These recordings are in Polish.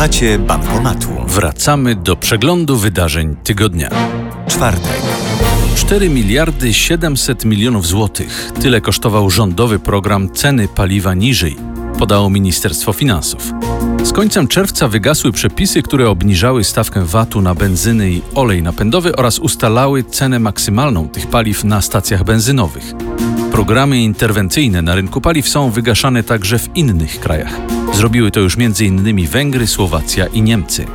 Słuchacie Bankomatu. Wracamy do przeglądu wydarzeń tygodnia. Czwartek. 4 miliardy 700 milionów złotych. Tyle kosztował rządowy program Ceny paliwa niżej, podało Ministerstwo Finansów. Z końcem czerwca wygasły przepisy, które obniżały stawkę VAT-u na benzynę i olej napędowy oraz ustalały cenę maksymalną tych paliw na stacjach benzynowych. Programy interwencyjne na rynku paliw są wygaszane także w innych krajach. Zrobiły to już m.in. Węgry, Słowacja i Niemcy.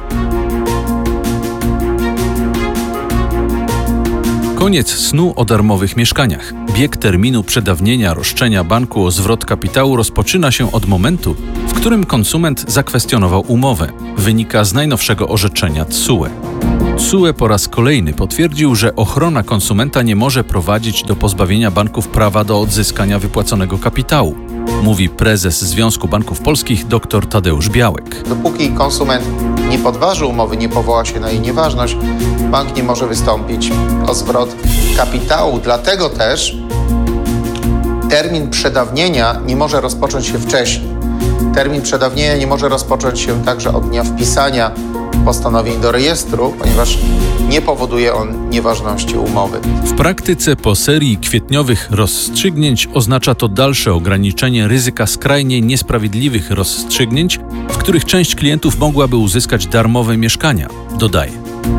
Koniec snu o darmowych mieszkaniach. Bieg terminu przedawnienia roszczenia banku o zwrot kapitału rozpoczyna się od momentu, w którym konsument zakwestionował umowę. Wynika z najnowszego orzeczenia TSUE. TSUE po raz kolejny potwierdził, że ochrona konsumenta nie może prowadzić do pozbawienia banków prawa do odzyskania wypłaconego kapitału, mówi prezes Związku Banków Polskich dr Tadeusz Białek. Dopóki konsument nie podważy umowy, nie powoła się na jej nieważność, bank nie może wystąpić o zwrot kapitału. Dlatego też termin przedawnienia nie może rozpocząć się wcześniej. Termin przedawnienia nie może rozpocząć się także od dnia wpisania postanowień do rejestru, ponieważ nie powoduje on nieważności umowy. W praktyce po serii kwietniowych rozstrzygnięć oznacza to dalsze ograniczenie ryzyka skrajnie niesprawiedliwych rozstrzygnięć, w których część klientów mogłaby uzyskać darmowe mieszkania, dodaje.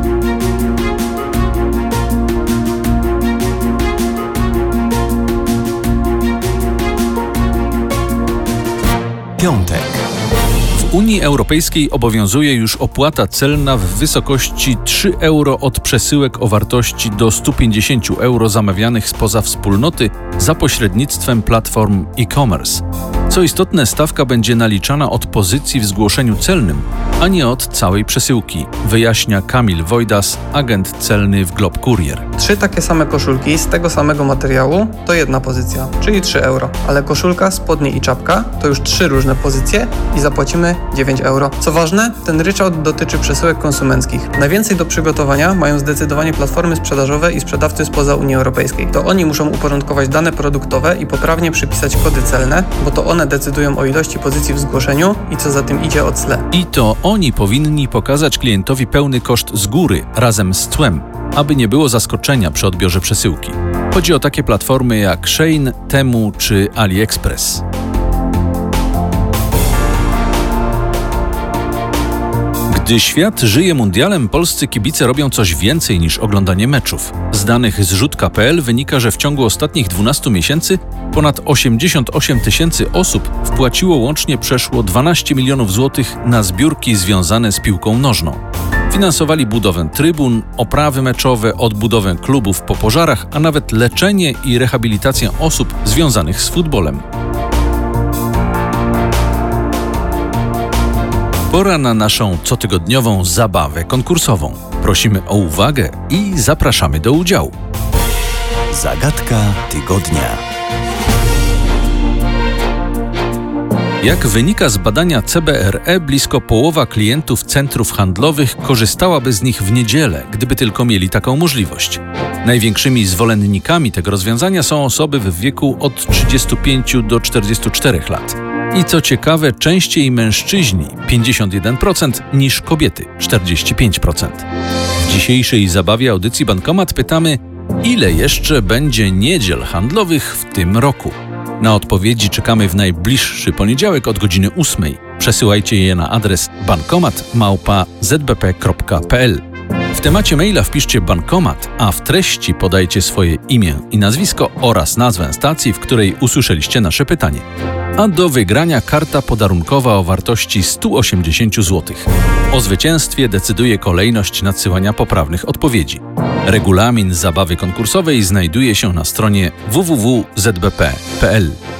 Piątek. W Unii Europejskiej obowiązuje już opłata celna w wysokości 3 euro od przesyłek o wartości do 150 euro zamawianych spoza wspólnoty za pośrednictwem platform e-commerce. Co istotne, stawka będzie naliczana od pozycji w zgłoszeniu celnym, a nie od całej przesyłki, wyjaśnia Kamil Wojdas, agent celny w Glob Courier. 3 takie same koszulki z tego samego materiału to jedna pozycja, czyli 3 euro. Ale koszulka, spodnie i czapka to już 3 różne pozycje i zapłacimy 9 euro. Co ważne, ten ryczałt dotyczy przesyłek konsumenckich. Najwięcej do przygotowania mają zdecydowanie platformy sprzedażowe i sprzedawcy spoza Unii Europejskiej. To oni muszą uporządkować dane produktowe i poprawnie przypisać kody celne, bo to one decydują o ilości pozycji w zgłoszeniu i co za tym idzie o cle. I to oni powinni pokazać klientowi pełny koszt z góry razem z cłem, aby nie było zaskoczenia przy odbiorze przesyłki. Chodzi o takie platformy jak Shein, Temu czy AliExpress. Gdy świat żyje mundialem, polscy kibice robią coś więcej niż oglądanie meczów. Z danych z rzutka.pl wynika, że w ciągu ostatnich 12 miesięcy ponad 88 tysięcy osób wpłaciło łącznie przeszło 12 milionów złotych na zbiórki związane z piłką nożną. Finansowali budowę trybun, oprawy meczowe, odbudowę klubów po pożarach, a nawet leczenie i rehabilitację osób związanych z futbolem. Pora na naszą cotygodniową zabawę konkursową. Prosimy o uwagę i zapraszamy do udziału. Zagadka tygodnia. Jak wynika z badania CBRE, blisko połowa klientów centrów handlowych korzystałaby z nich w niedzielę, gdyby tylko mieli taką możliwość. Największymi zwolennikami tego rozwiązania są osoby w wieku od 35 do 44 lat. I co ciekawe, częściej mężczyźni 51% niż kobiety 45%. W dzisiejszej zabawie audycji Bankomat pytamy, ile jeszcze będzie niedziel handlowych w tym roku? Na odpowiedzi czekamy w najbliższy poniedziałek od godziny 8. Przesyłajcie je na adres bankomat@zbp.pl. W temacie maila wpiszcie bankomat, a w treści podajcie swoje imię i nazwisko oraz nazwę stacji, w której usłyszeliście nasze pytanie. A do wygrania karta podarunkowa o wartości 180 zł. O zwycięstwie decyduje kolejność nadsyłania poprawnych odpowiedzi. Regulamin zabawy konkursowej znajduje się na stronie www.zbp.pl.